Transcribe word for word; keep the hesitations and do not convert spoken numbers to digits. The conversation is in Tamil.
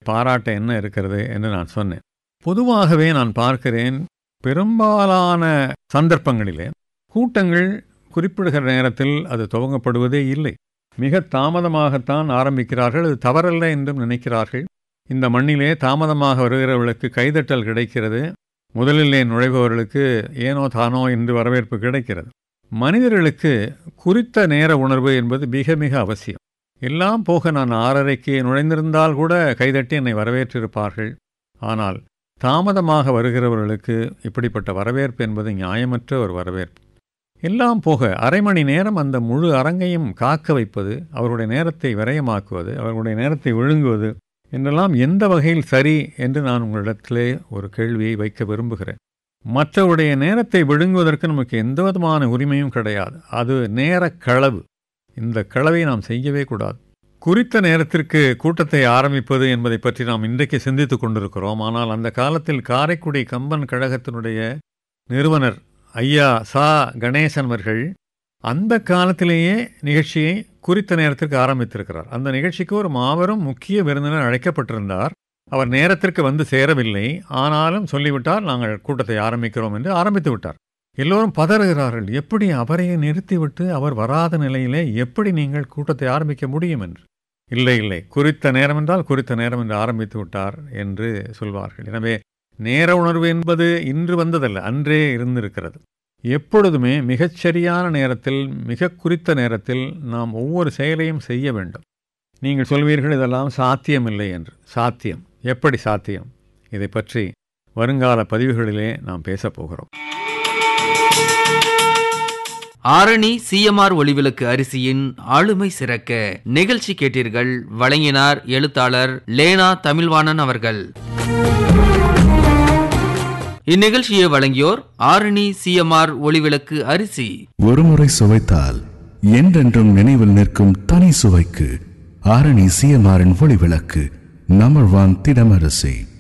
பாராட்ட என்ன இருக்கிறது என்று நான் சொன்னேன். பொதுவாகவே நான் பார்க்கிறேன், பெரும்பாலான சந்தர்ப்பங்களிலே கூட்டங்கள் குறிப்பிடுகிற நேரத்தில் அது துவங்கப்படுவதே இல்லை. மிக தாமதமாகத்தான் ஆரம்பிக்கிறார்கள். அது தவறல்ல என்றும் நினைக்கிறார்கள். இந்த மண்ணிலே தாமதமாக வருகிறவர்களுக்கு கைதட்டல் கிடைக்கிறது, முதலிலே நுழைபவர்களுக்கு ஏனோ தானோ என்று வரவேற்பு கிடைக்கிறது. மனிதர்களுக்கு குறித்த நேர உணர்வு என்பது மிக மிக அவசியம். எல்லாம் போக நான் ஆறரைக்கு நுழைந்திருந்தால் கூட கைதட்டி என்னை வரவேற்றிருப்பார்கள். ஆனால் தாமதமாக வருகிறவர்களுக்கு இப்படிப்பட்ட வரவேற்பு என்பது நியாயமற்ற ஒரு வரவேற்பு. எல்லாம் போக அரை மணி நேரம் அந்த முழு அரங்கையும் காக்க வைப்பது, அவருடைய நேரத்தை விரயமாக்குவது, அவர்களுடைய நேரத்தை விழுங்குவது என்றெல்லாம் எந்த வகையில் சரி என்று நான் உங்களிடத்திலே ஒரு கேள்வியை வைக்க விரும்புகிறேன். மற்றவருடைய நேரத்தை விழுங்குவதற்கு நமக்கு எந்த விதமான உரிமையும் கிடையாது. அது நேர களவு. இந்த களவை நாம் செய்யவே கூடாது. குறித்த நேரத்திற்கு கூட்டத்தை ஆரம்பிப்பது என்பதை பற்றி நாம் இன்றைக்கு சிந்தித்து கொண்டிருக்கிறோம். ஆனால் அந்த காலத்தில் காரைக்குடி கம்பன் கழகத்தினுடைய நிறுவனர் ஐயா சா கணேசன் அவர்கள் அந்த காலத்திலேயே நிகழ்ச்சியை குறித்த நேரத்திற்கு ஆரம்பித்திருக்கிறார். அந்த நிகழ்ச்சிக்கு ஒரு மாபெரும் முக்கிய விருந்தினர் அழைக்கப்பட்டிருந்தார். அவர் நேரத்திற்கு வந்து சேரவில்லை. ஆனாலும் சொல்லிவிட்டார், நாங்கள் கூட்டத்தை ஆரம்பிக்கிறோம் என்று ஆரம்பித்து விட்டார். எல்லோரும் பதறுகிறார்கள். எப்படி அவரையே நிறுத்திவிட்டு அவர் வராத நிலையிலே எப்படி நீங்கள் கூட்டத்தை ஆரம்பிக்க முடியும் என்று. இல்லை இல்லை, குறித்த நேரம் என்றால் குறித்த நேரம் என்று ஆரம்பித்து விட்டார் என்று சொல்வார்கள். எனவே நேர உணர்வு என்பது இன்று வந்ததல்ல, அன்றே இருந்திருக்கிறது. எப்பொழுதுமே மிகச்சரியான நேரத்தில், மிக குறித்த நேரத்தில் நாம் ஒவ்வொரு செயலையும் செய்ய வேண்டும். நீங்கள் சொல்வீர்கள் இதெல்லாம் சாத்தியமில்லை என்று. சாத்தியம். எப்படி சாத்தியம்? இதை பற்றி வருங்கால பதிவுகளிலே நாம் பேசப் போகிறோம். ஆரணி சிஎம்ஆர் ஒளிவிளக்கு அரிசியின் ஆளுமை சிறக்க நிகழ்ச்சி கேட்டீர்கள். வழங்கினார் எழுத்தாளர் லேனா தமிழ்வாணன் அவர்கள். இந்நிகழ்ச்சியை வழங்கியோர் ஆரணி சிஎம்ஆர் ஒளிவிளக்கு அரிசி. ஒருமுறை சுவைத்தால் என்றென்றும் நினைவில் நிற்கும் தனி சுவைக்கு ஆரணி சிஎம்ஆரின் ஒளிவிளக்கு நம்பர் ஒன் திடமரிசி.